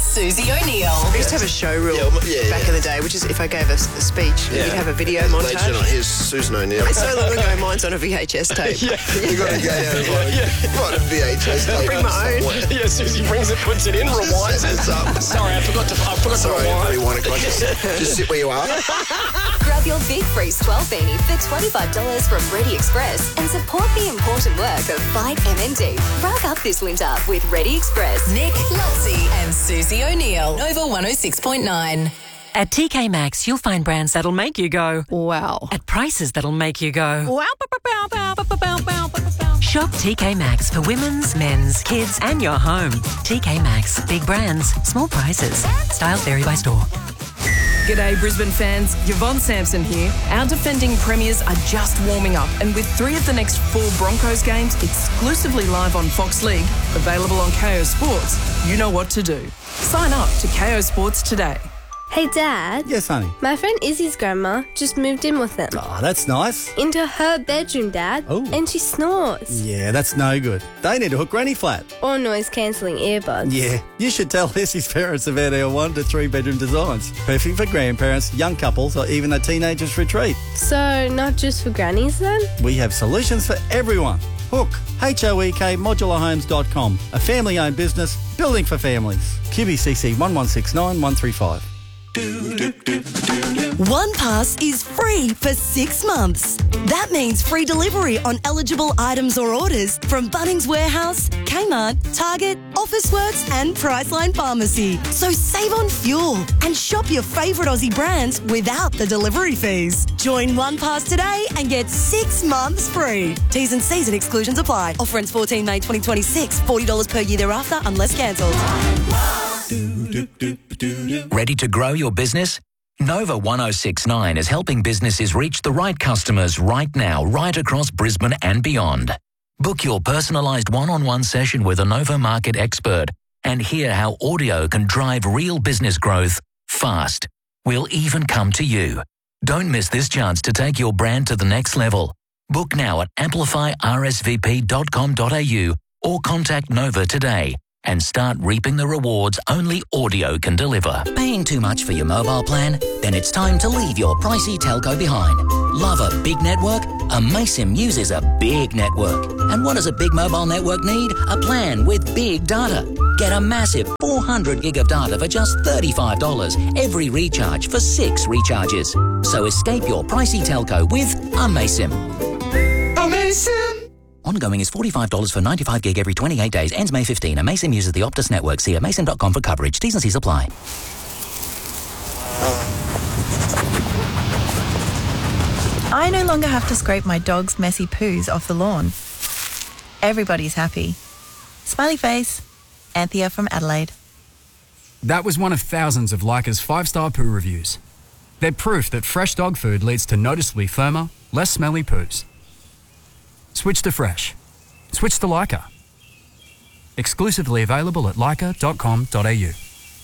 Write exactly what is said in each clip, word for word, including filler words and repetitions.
Susie O'Neill. We used to have a show rule Yeah, well, yeah, back yeah. in the day, which is if I gave a, s- a speech, Yeah. you'd have a video Ladies and montage. gentlemen, here's Susan O'Neill. It's so long ago, mine's on a V H S tape. Yeah. You got to go out and like, right, a V H S tape. Bring my own. somewhere. Yeah, Susie brings it, puts it in, rewinds Set it. this up. Sorry, I forgot to, I forgot Sorry, to rewind. everybody, want to just, just sit where you are. Grab your Big Freeze twelve beanie for twenty-five dollars from Ready Express and support the important work of Fight M N D. Rug up this winter with Ready Express. Nick, Lotzi and Susie O'Neill. Over one oh six point nine. At T K Maxx, you'll find brands that'll make you go, Wow. at prices that'll make you go. Wow. Bow, bow, bow, bow, bow, bow, bow, bow. Shop T K Maxx for women's, men's, kids, and your home. T K Maxx, big brands, small prices. Styles vary by store. G'day Brisbane fans, Yvonne Sampson here. Our defending premiers are just warming up, and with three of the next four Broncos games exclusively live on Fox League, available on K O Sports, you know what to do. Sign up to K O Sports today. Hey Dad, Yes, honey. my friend Izzy's grandma just moved in with them. Oh, that's nice. Into her bedroom, Dad. Oh. And she snores. Yeah, that's no good. They need to hook Granny flat. Or noise-cancelling earbuds. Yeah, you should tell Lizzie's parents about our one to three bedroom designs. Perfect for grandparents, young couples, or even a teenager's retreat. So, not just for grannies then? We have solutions for everyone. Hook, H O E K modular homes dot com, a family-owned business building for families. Q B C C one one six nine one three five. One Pass is free for six months. That means free delivery on eligible items or orders from Bunnings Warehouse, Kmart, Target, Officeworks and Priceline Pharmacy. So save on fuel and shop your favourite Aussie brands without the delivery fees. Join One Pass today and get six months free. T's and C's and exclusions apply. Offer ends fourteen May twenty twenty-six. forty dollars per year thereafter unless cancelled. Ready to grow your business? Nova one oh six point nine is helping businesses reach the right customers right now, right across Brisbane and beyond. Book your personalised one-on-one session with a Nova Market expert and hear how audio can drive real business growth fast. We'll even come to you. Don't miss this chance to take your brand to the next level. Book now at amplify r s v p dot com dot a u or contact Nova today and start reaping the rewards only audio can deliver. Paying too much for your mobile plan? Then it's time to leave your pricey telco behind. Love a big network? Amaysim uses a big network. And what does a big mobile network need? A plan with big data. Get a massive four hundred gig of data for just thirty-five dollars every recharge for six recharges. So escape your pricey telco with Amaysim. Amazing! Ongoing is forty-five dollars for ninety-five gig every twenty-eight days. Ends May fifteenth. Amaysim uses the Optus network. See amaysim dot com for coverage. T's and C's apply. I no longer have to scrape my dog's messy poos off the lawn. Everybody's happy. Smiley face. Anthea from Adelaide. That was one of thousands of Leica's five-star poo reviews. They're proof that fresh dog food leads to noticeably firmer, less smelly poos. Switch to fresh. Switch to Leica. Exclusively available at leica dot com dot a u.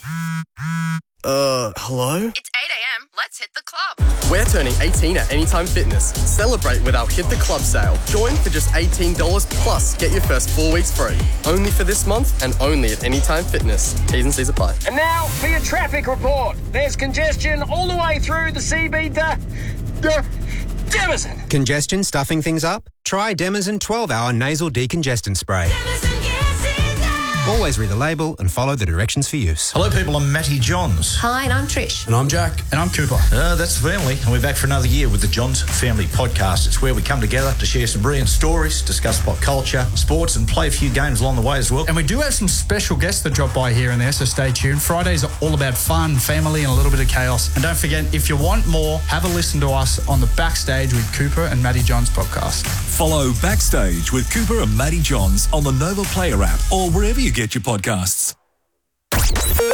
Uh, hello? It's eight a.m. Let's hit the club. We're turning eighteen at Anytime Fitness. Celebrate with our Hit the Club sale. Join for just eighteen dollars plus get your first four weeks free. Only for this month and only at Anytime Fitness. T's and C's apply. And now for your traffic report. There's congestion all the way through the C B to uh, Demison. Congestion stuffing things up? Try Demison twelve hour nasal decongestant spray. Always read the label and follow the directions for use. Hello, people. I'm Matty Johns. Hi, and I'm Trish. And I'm Jack. And I'm Cooper. Uh, that's the family. And we're back for another year with the Johns Family Podcast. It's where we come together to share some brilliant stories, discuss pop culture, sports, and play a few games along the way as well. And we do have some special guests that drop by here and there, so stay tuned. Fridays are all about fun, family, and a little bit of chaos. And don't forget, if you want more, have a listen to us on the Backstage with Cooper and Matty Johns podcast. Follow Backstage with Cooper and Matty Johns on the Nova Player app or wherever you get your podcasts.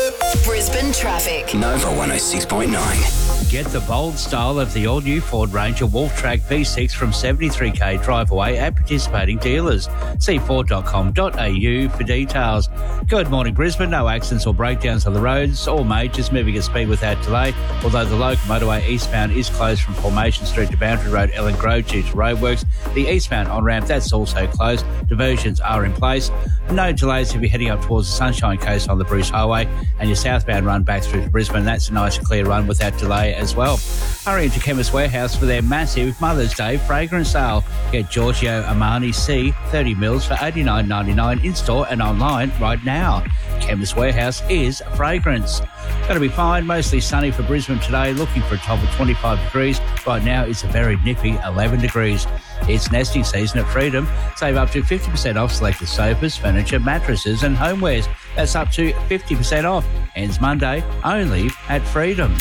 Brisbane traffic. Nova one oh six point nine. Get the bold style of the all-new Ford Ranger Wolf Track V six from seventy-three k drive away at participating dealers. See ford dot com dot a u for details. Good morning, Brisbane. No accidents or breakdowns on the roads. All majors moving at speed without delay, although the local motorway eastbound is closed from Formation Street to Boundary Road, Ellen Grove due to roadworks. The eastbound on-ramp, that's also closed. Diversions are in place. No delays if you're heading up towards the Sunshine Coast on the Bruce Highway, and your southbound run back through to Brisbane. That's a nice clear run without delay as well. Hurry into Chemist Warehouse for their massive Mother's Day fragrance sale. Get Giorgio Armani C thirty mils for eighty-nine ninety-nine in store and online right now. Chemist Warehouse is fragrance. Going to be fine, mostly sunny for Brisbane today, looking for a top of twenty-five degrees. Right now it's a very nippy eleven degrees. It's nesting season at Freedom. Save up to fifty percent off selected sofas, furniture, mattresses and homewares. That's up to fifty percent off. Ends Monday, only at Freedom.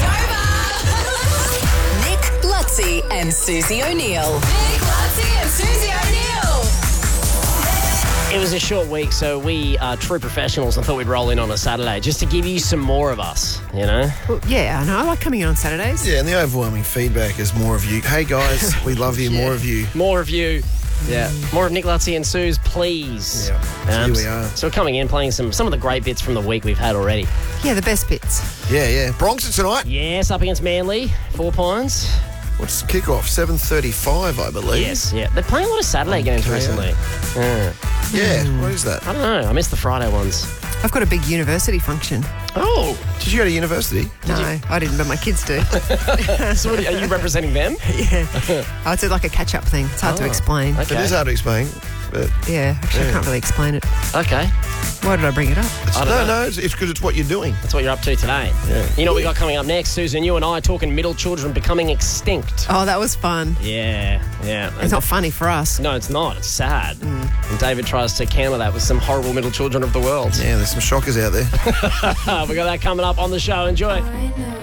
Nick Lutzi and Susie O'Neill. Nick Lutzi and Susie O'Neill. It was a short week, so we are true professionals and thought we'd roll in on a Saturday just to give you some more of us, you know? Well, yeah, I know. I like coming in on Saturdays. Yeah, and the overwhelming feedback is more of you. Hey, guys, we love you, more of you. More of you. Yeah. More of Nick Lutzi and Suze, please. Yeah, Um, here we are. So we're coming in, playing some some of the great bits from the week we've had already. Yeah, the best bits. Yeah, yeah. Bronx tonight. Yes, up against Manly, Four Pines. What's the kickoff? seven thirty-five, I believe. Yes, yeah. They're playing a lot of Saturday games Okay. recently. Yeah. Yeah, what is that? I don't know. I missed the Friday ones. I've got a big university function. Oh. Did you go to university? No, I didn't, but my kids do. So what, are you representing them? Yeah. Oh, it's like a catch-up thing. It's hard to Oh, explain. okay. It is hard to explain, but... Yeah, actually, Yeah. I can't really explain it. Okay. Why did I bring it up? It's, I no, don't know. no, it's because it's, what you're doing. That's what you're up to today. Yeah. You know what we got coming up next, Susan? You and I talking middle children becoming extinct. Oh, that was fun. Yeah, yeah. It's not funny for us. No, it's not. It's sad. And David tries to counter that with some horrible middle children of the world. Yeah, there's some shockers out there. We got that coming up on the show. Enjoy.